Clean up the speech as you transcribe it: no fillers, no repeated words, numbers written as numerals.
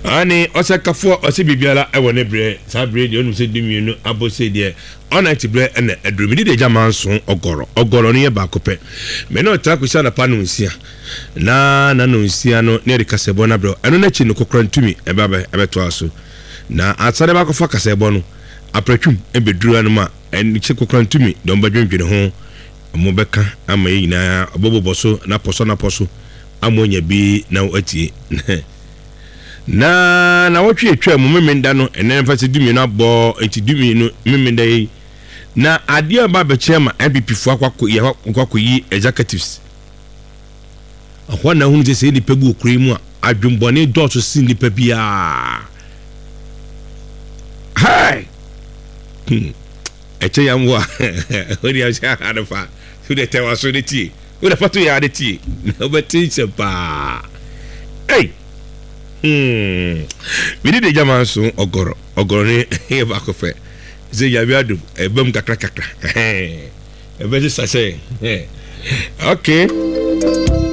ani osakafo ose bibiala e woni bre sa bre de onu se dimienu abose de ona ti bre na adrumidi de jamanso ogoro ne ba kope me no tra kusia na panu nsia na no nsia no ne de kasebo na bre eno na chi no kokrantumi e ba to aso na atsade ba kofa kasebo no apratwum e beduru anu ma en chi kokrantumi don badwendwene ho mo beka ama yina oboboboso na poso amonya bi na ati na wotwe etwa mu memenda no enen fa se dumi no abo enti dumi no memenda yi na ade ba be chema MPP fu akwako yi executives ahwa na hu se ni pegu okure mu a adwumbone dot si ni pa bia hai eche yamwa ori asha adafa su de tewa so de tie o da patu ya de tie no beti sepa hey Vidi de jamanso ogoro ni e ba ko fe ze ya biadu e bam kakra e be se sase okay